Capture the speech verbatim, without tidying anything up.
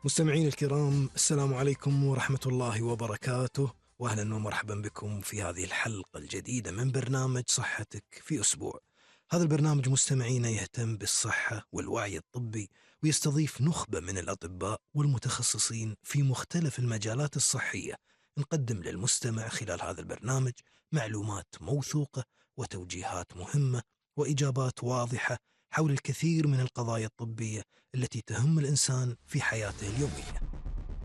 مستمعين الكرام، السلام عليكم ورحمة الله وبركاته، وأهلا ومرحبا بكم في هذه الحلقة الجديدة من برنامج صحتك في أسبوع. هذا البرنامج مستمعينا يهتم بالصحة والوعي الطبي، ويستضيف نخبة من الأطباء والمتخصصين في مختلف المجالات الصحية. نقدم للمستمع خلال هذا البرنامج معلومات موثوقة وتوجيهات مهمة وإجابات واضحة حول الكثير من القضايا الطبية التي تهم الإنسان في حياته اليومية.